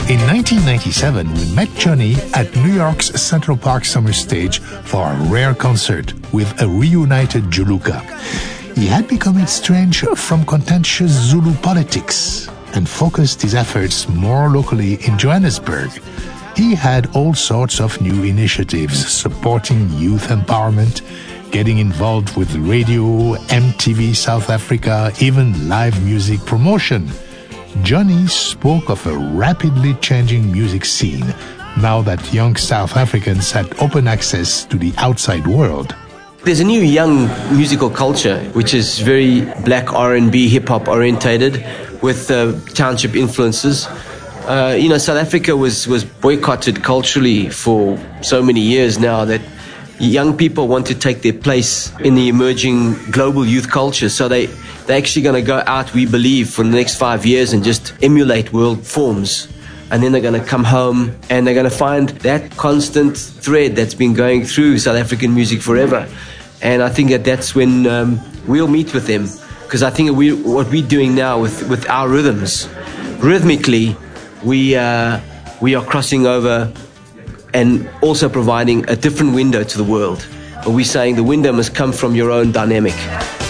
In 1997, we met Johnny at New York's Central Park Summer Stage for a rare concert with a reunited Juluka. He had become estranged from contentious Zulu politics and focused his efforts more locally in Johannesburg. He had all sorts of new initiatives supporting youth empowerment, getting involved with radio, MTV South Africa, even live music promotion. Johnny spoke of a rapidly changing music scene now that young South Africans had open access to the outside world. There's a new young musical culture which is very black R&B, hip-hop orientated with township influences. South Africa was boycotted culturally for so many years now that young people want to take their place in the emerging global youth culture. So they're actually going to go out, we believe, for the next 5 years and just emulate world forms. And then they're going to come home and they're going to find that constant thread that's been going through South African music forever. And I think that's when we'll meet with them. Because I think what we're doing now with our rhythms, rhythmically, we are crossing over and also providing a different window to the world. But we're saying the window must come from your own dynamic.